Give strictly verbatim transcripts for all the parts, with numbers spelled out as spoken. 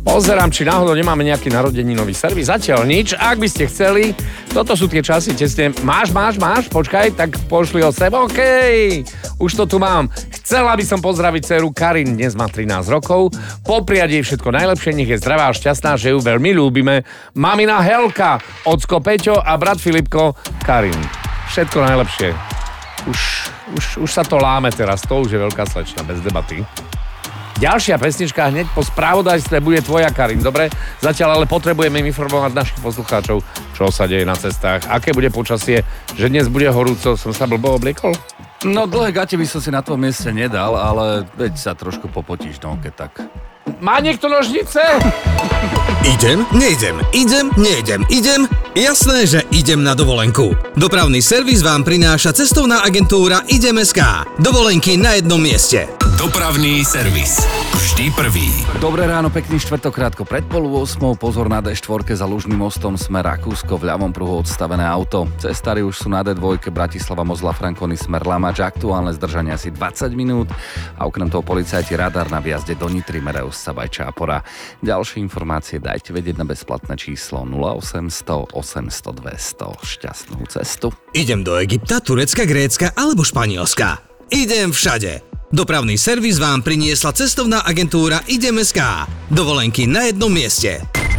Pozerám, či náhodou nemáme nejaký narodeninový servis. Zatiaľ nič. Ak by ste chceli, toto sú tie časy, tesne. Máš, máš, máš, počkaj, tak pošli ho sem. OK, už to tu mám. Chcela by som pozdraviť dceru Karin, dnes má trinásť rokov. Popriať jej všetko najlepšie, nech je zdravá a šťastná, že ju veľmi ľúbime. Mamina Helka, ocko Peťo a brat Filipko Karin. Všetko najlepšie. Už, už, už sa to láme teraz, to už je veľká slečna, bez debaty. Ďalšia pesnička hneď po správodajstve bude tvoja, Karin, dobre? Zatiaľ ale potrebujeme informovať našich poslucháčov, čo sa deje na cestách, aké bude počasie, že dnes bude horúco, som sa blbo obliekol? No dlhé gate by som si na tvojom mieste nedal, ale veď sa trošku popotíš, no keď tak. Má niekto nožnice? Idem, nejdem, idem, nejdem, idem. Jasné, že idem na dovolenku. Dopravný servis vám prináša cestovná agentúra Idem.sk. Dovolenky na jednom mieste. Dopravný servis. Vždy prvý. Dobré ráno, pekný štvrtok, krátko pred pol ôsmou. Pozor na dé štyri za Lužným mostom, smer Rakúsko, v ľavom pruhu odstavené auto. Cestári už sú na dé dva Bratislava Mozla Frankony, smer Lamač, aktuálne zdržanie asi dvadsať minút a okrem toho policajti radar na viazde do Nitry, Mereus, Sabaj, Čápora. Ďalšie informácie dajte vedieť na bezplatné číslo nula osemsto osemsto dvesto. Šťastnú cestu. Idem do Egypta, Turecka, Grécka alebo Španielska. Idem všade. Dopravný servis vám priniesla cestovná agentúra Idem.sk. Dovolenky na jednom mieste.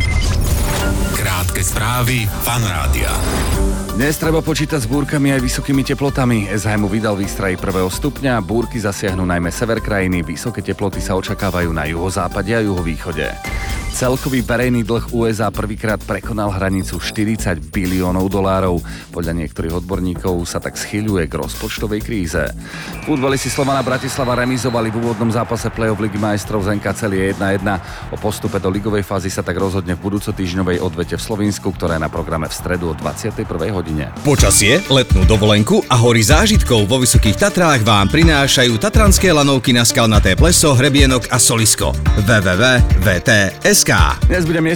Krátke správy Fan Rádia. Dnes treba počítať s búrkami aj vysokými teplotami. es há em vydal výstrahy prvého stupňa, búrky zasiahnu najmä sever krajiny, vysoké teploty sa očakávajú na juhozápade a juhovýchode. Celkový verejný dlh ú es á prvýkrát prekonal hranicu štyridsať biliónov dolárov. Podľa niektorých odborníkov sa tak schyľuje k rozpočtovej kríze. Futbalisti Slovana Bratislava remizovali v úvodnom zápase play-off Ligy majstrov z en ká Celie jedna jedna. O postupe do ligovej fázy sa tak rozhodne v budúcotýždňovej odvete v Slovinsku, ktorá je na programe v stredu o dvadsiatej prvej hodine. Počasie, letnú dovolenku a hory zážitkov vo Vysokých Tatrách vám prinášajú tatranské lanovky na Skalnaté pleso, Hrebienok a Solisko. w w w bodka v t bodka es ká. Dnes bude